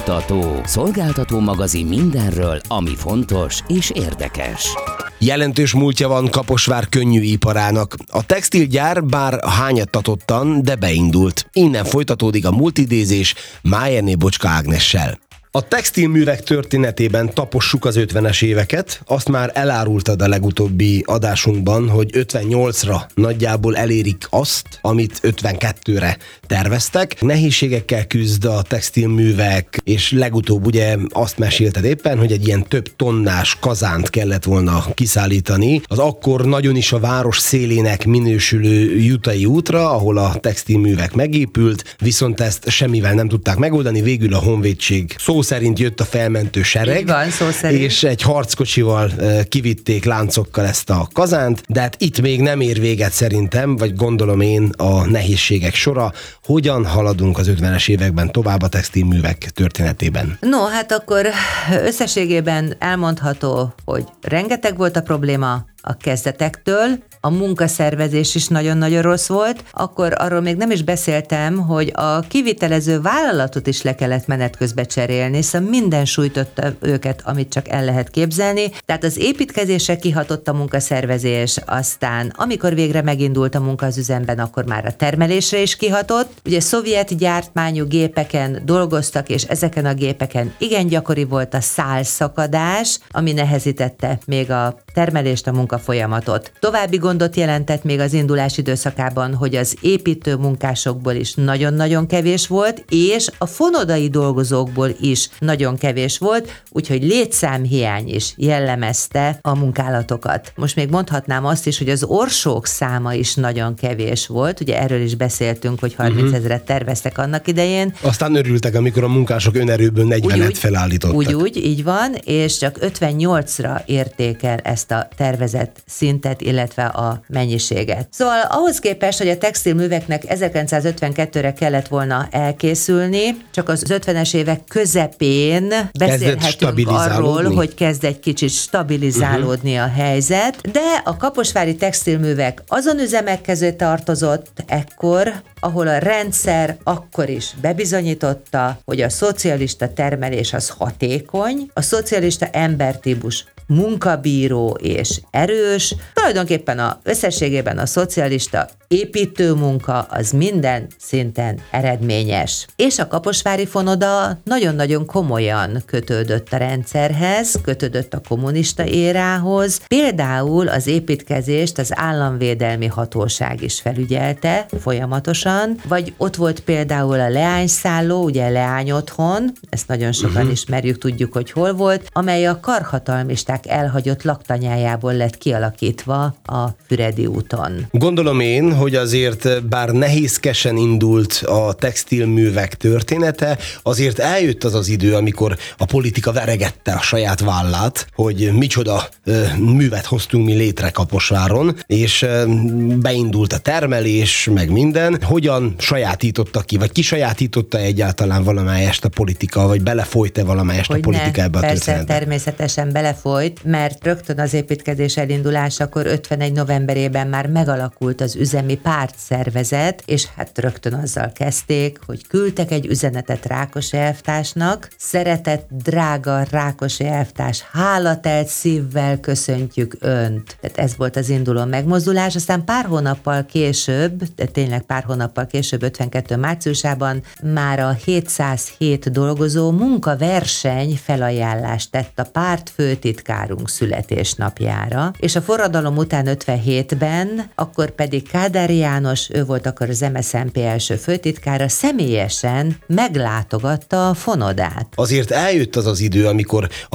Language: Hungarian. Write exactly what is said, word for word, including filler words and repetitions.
Munkáltató, szolgáltató magazin mindenről, ami fontos és érdekes. Jelentős múltja van Kaposvár könnyűiparának. A textilgyár bár hányattatottan, de beindult. Innen folytatódik a multidézés Májerné Bocska Ágnessel. A textilművek történetében tapossuk az ötvenes éveket, azt már elárultad a legutóbbi adásunkban, hogy ötvennyolcra nagyjából elérik azt, amit ötvenkettőre terveztek. Nehézségekkel küzd a textilművek, és legutóbb ugye azt mesélted éppen, hogy egy ilyen több tonnás kazánt kellett volna kiszállítani az akkor nagyon is a város szélének minősülő Jutai útra, ahol a textilművek megépült, viszont ezt semmivel nem tudták megoldani, végül a honvédség szó szerint jött a felmentő sereg, van, szó szerint. És egy harckocsival kivitték láncokkal ezt a kazánt, de hát itt még nem ér véget szerintem, vagy gondolom én a nehézségek sora. Hogyan haladunk az ötvenes években tovább a textilművek történetében? No, hát akkor összességében elmondható, hogy rengeteg volt a probléma a kezdetektől, a munkaszervezés is nagyon-nagyon rossz volt, akkor arról még nem is beszéltem, hogy a kivitelező vállalatot is le kellett menet közben cserélni, szóval minden sújtotta őket, amit csak el lehet képzelni. Tehát az építkezésre kihatott a munkaszervezés, aztán amikor végre megindult a munka az üzemben, akkor már a termelésre is kihatott. Ugye szovjet gyártmányú gépeken dolgoztak, és ezeken a gépeken igen gyakori volt a szálszakadás, ami nehezítette még a termelést, a munkafolyamatot. További gondot jelentett még az indulás időszakában, hogy az építő munkásokból is nagyon-nagyon kevés volt, és a fonodai dolgozókból is nagyon kevés volt, úgyhogy létszámhiány is jellemezte a munkálatokat. Most még mondhatnám azt is, hogy az orsók száma is nagyon kevés volt, ugye erről is beszéltünk, hogy harmincezret terveztek annak idején. Aztán örültek, amikor a munkások önerőből negyvenet felállítottak. Úgy, úgy, így van, és csak ötvennyolcra érték el ezt a tervezett szintet, illetve a mennyiséget. Szóval ahhoz képest, hogy a textilműveknek ezerkilencszázötvenkettőre kellett volna elkészülni, csak az ötvenes évek közepén beszélhetünk arról, hogy kezd egy kicsit stabilizálódni uh-huh. a helyzet, de a kaposvári textilművek azon üzemek közé tartozott ekkor, ahol a rendszer akkor is bebizonyította, hogy a szocialista termelés az hatékony, a szocialista embertípus munkabíró és erős, tulajdonképpen a összességében a szocialista építőmunka az minden szinten eredményes. És a kaposvári fonoda nagyon-nagyon komolyan kötődött a rendszerhez, kötődött a kommunista érához. Például az építkezést az államvédelmi hatóság is felügyelte folyamatosan, vagy ott volt például a leányszálló, ugye Leány otthon, ezt nagyon sokan uh-huh. ismerjük, tudjuk, hogy hol volt, amely a karhatalmisták elhagyott laktanyájából lett kialakítva a Füredi úton. Gondolom én, hogy azért bár nehézkesen indult a textilművek története, azért eljött az az idő, amikor a politika veregette a saját vállát, hogy micsoda ö, művet hoztunk mi létre Kaposváron, és ö, beindult a termelés, meg minden. Hogyan sajátította ki, vagy ki sajátította egyáltalán valamelyest a politika, vagy belefolyt-e valamelyest a politika ebbe a történetbe? Persze, természetesen belefolyt, mert rögtön az építkezés elindulásakor ötvenegy novemberében már megalakult az üzemi pártszervezet, és hát rögtön azzal kezdték, hogy küldtek egy üzenetet Rákosi elvtársnak: szeretett, drága Rákosi elvtárs, hálatelt szívvel köszöntjük Önt. Tehát ez volt az induló megmozdulás, aztán pár hónappal később, de tényleg pár hónappal később, ötvenkettő márciusában már a hétszázhét dolgozó munkaverseny felajánlást tett a párt főtitkárunk születésnapjára, és a forradalom után ötvenhétben, akkor pedig Kádár János, ő volt akkor az em es zé en pé első főtitkára, személyesen meglátogatta a fonodát. Azért eljött az az idő, amikor